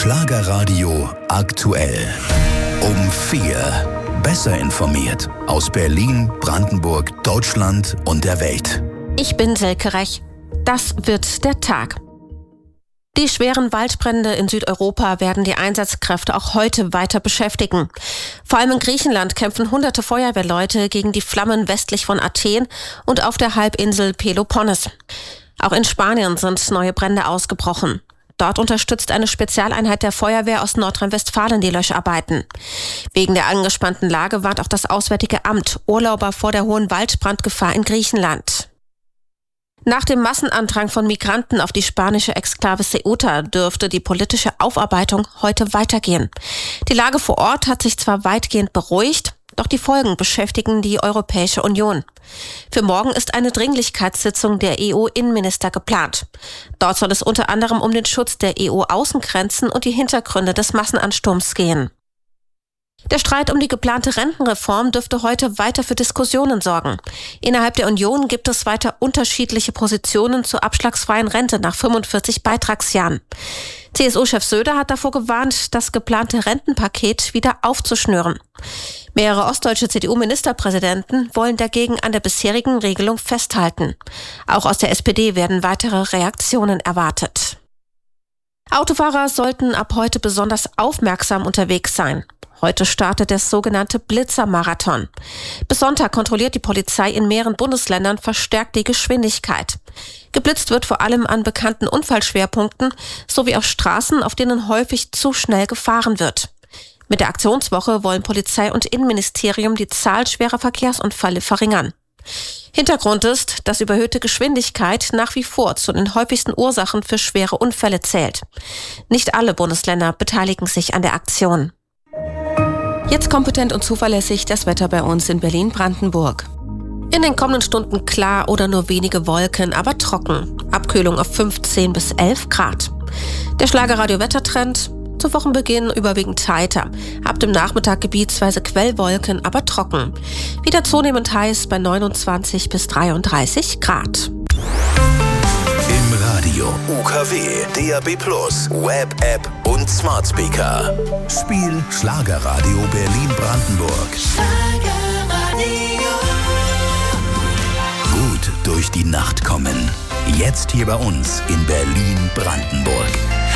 Schlagerradio aktuell. Um 4. Besser informiert aus Berlin, Brandenburg, Deutschland und der Welt. Ich bin Silke Rech. Das wird der Tag. Die schweren Waldbrände in Südeuropa werden die Einsatzkräfte auch heute weiter beschäftigen. Vor allem in Griechenland kämpfen hunderte Feuerwehrleute gegen die Flammen westlich von Athen und auf der Halbinsel Peloponnes. Auch in Spanien sind neue Brände ausgebrochen. Dort unterstützt eine Spezialeinheit der Feuerwehr aus Nordrhein-Westfalen die Löscharbeiten. Wegen der angespannten Lage warnt auch das Auswärtige Amt Urlauber vor der hohen Waldbrandgefahr in Griechenland. Nach dem Massenandrang von Migranten auf die spanische Exklave Ceuta dürfte die politische Aufarbeitung heute weitergehen. Die Lage vor Ort hat sich zwar weitgehend beruhigt, doch die Folgen beschäftigen die Europäische Union. Für morgen ist eine Dringlichkeitssitzung der EU-Innenminister geplant. Dort soll es unter anderem um den Schutz der EU-Außengrenzen und die Hintergründe des Massenansturms gehen. Der Streit um die geplante Rentenreform dürfte heute weiter für Diskussionen sorgen. Innerhalb der Union gibt es weiter unterschiedliche Positionen zur abschlagsfreien Rente nach 45 Beitragsjahren. CSU-Chef Söder hat davor gewarnt, das geplante Rentenpaket wieder aufzuschnüren. Mehrere ostdeutsche CDU-Ministerpräsidenten wollen dagegen an der bisherigen Regelung festhalten. Auch aus der SPD werden weitere Reaktionen erwartet. Autofahrer sollten ab heute besonders aufmerksam unterwegs sein. Heute startet der sogenannte Blitzer-Marathon. Bis Sonntag kontrolliert die Polizei in mehreren Bundesländern verstärkt die Geschwindigkeit. Geblitzt wird vor allem an bekannten Unfallschwerpunkten sowie auf Straßen, auf denen häufig zu schnell gefahren wird. Mit der Aktionswoche wollen Polizei und Innenministerium die Zahl schwerer Verkehrsunfälle verringern. Hintergrund ist, dass überhöhte Geschwindigkeit nach wie vor zu den häufigsten Ursachen für schwere Unfälle zählt. Nicht alle Bundesländer beteiligen sich an der Aktion. Jetzt kompetent und zuverlässig das Wetter bei uns in Berlin-Brandenburg. In den kommenden Stunden klar oder nur wenige Wolken, aber trocken. Abkühlung auf 15 bis 11 Grad. Der Schlagerradio-Wettertrend: zu Wochenbeginn überwiegend heiter. Ab dem Nachmittag gebietsweise Quellwolken, aber trocken. Wieder zunehmend heiß bei 29 bis 33 Grad. Im Radio, UKW, DAB+, Web, App und Smart Speaker. Spiel Schlagerradio Berlin-Brandenburg. Gut durch die Nacht kommen. Jetzt hier bei uns in Berlin-Brandenburg.